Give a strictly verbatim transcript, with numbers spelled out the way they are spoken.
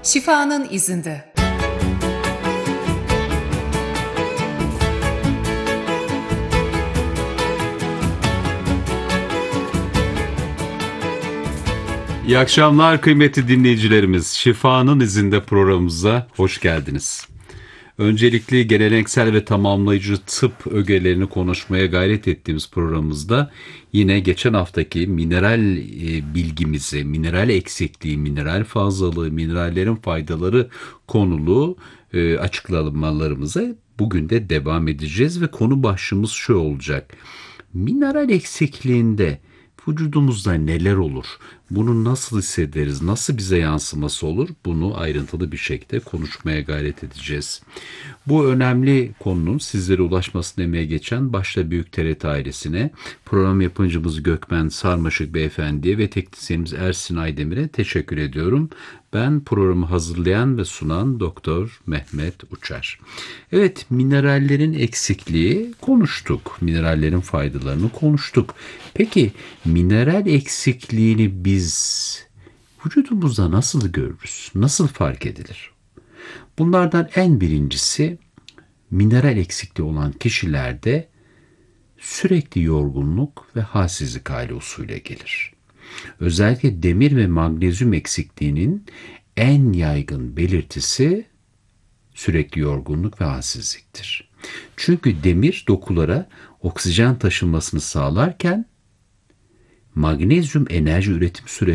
Şifanın izinde. İyi akşamlar kıymetli dinleyicilerimiz. Şifanın izinde programımıza hoş geldiniz. Öncelikle geleneksel ve tamamlayıcı tıp ögelerini konuşmaya gayret ettiğimiz programımızda yine geçen haftaki mineral e, bilgimizi, mineral eksikliği, mineral fazlalığı, minerallerin faydaları konulu e, açıklamalarımıza bugün de devam edeceğiz ve konu başlığımız şu olacak. Mineral eksikliğinde vücudumuzda neler olur? Bunu nasıl hissederiz? Nasıl bize yansıması olur? Bunu ayrıntılı bir şekilde konuşmaya gayret edeceğiz. Bu önemli konunun sizlere ulaşmasını emeğe geçen başta Büyük T R T ailesine, program yapımcımız Gökmen Sarmaşık Beyefendi'ye ve teknisyenimiz Ersin Aydemir'e teşekkür ediyorum. Ben programı hazırlayan ve sunan Doktor Mehmet Uçar. Evet, minerallerin eksikliği konuştuk. Minerallerin faydalarını konuştuk. Peki mineral eksikliğini biz vücudumuzda nasıl görürüz? Nasıl fark edilir? Bunlardan en birincisi mineral eksikliği olan kişilerde sürekli yorgunluk ve halsizlik hali usulüyle gelir. Özellikle demir ve magnezyum eksikliğinin en yaygın belirtisi sürekli yorgunluk ve halsizliktir. Çünkü demir dokulara oksijen taşınmasını sağlarken magnezyum enerji üretim süreçlerinde